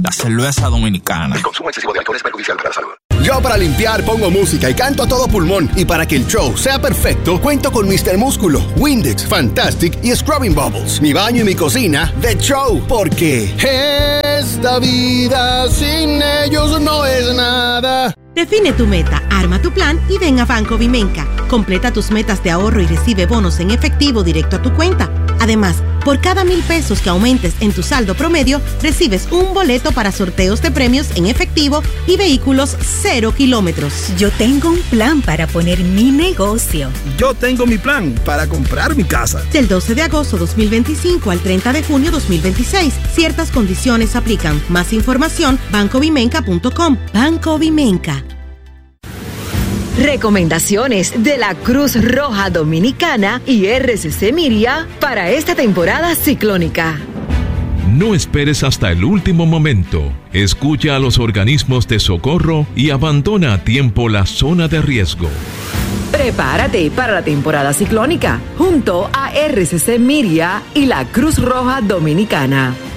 La cerveza dominicana. El consumo excesivo de alcohol es perjudicial para la salud. Yo para limpiar pongo música y canto a todo pulmón. Y para que el show sea perfecto, cuento con Mr. Músculo, Windex, Fantastic y Scrubbing Bubbles. Mi baño y mi cocina, The Show. Porque esta vida sin ellos no es nada. Define tu meta, arma tu plan y ven a Banco Vimenca. Completa tus metas de ahorro y recibe bonos en efectivo directo a tu cuenta. Además, por cada $1,000 que aumentes en tu saldo promedio, recibes un boleto para sorteos de premios en efectivo y vehículos 0 kilómetros. Yo tengo un plan para poner mi negocio. Yo tengo mi plan para comprar mi casa. Del 12 de agosto 2025 al 30 de junio 2026. Ciertas condiciones aplican. Más información, bancovimenca.com. Banco Vimenca. Recomendaciones de la Cruz Roja Dominicana y RCC Miria para esta temporada ciclónica. No esperes hasta el último momento. Escucha a los organismos de socorro y abandona a tiempo la zona de riesgo. Prepárate para la temporada ciclónica junto a RCC Miria y la Cruz Roja Dominicana.